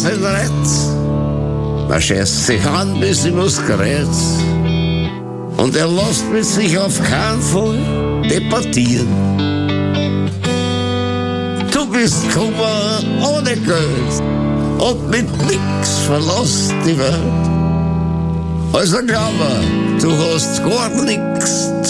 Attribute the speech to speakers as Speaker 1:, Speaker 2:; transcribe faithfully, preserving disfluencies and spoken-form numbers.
Speaker 1: was ihn rett. Man schäßt sich an bis im Muskelett. Und er lässt mit sich auf keinen Fall debattieren. Du bist Kummer ohne Geld und mit nix verlässt die Welt. Also glaub mir, du hast gar nix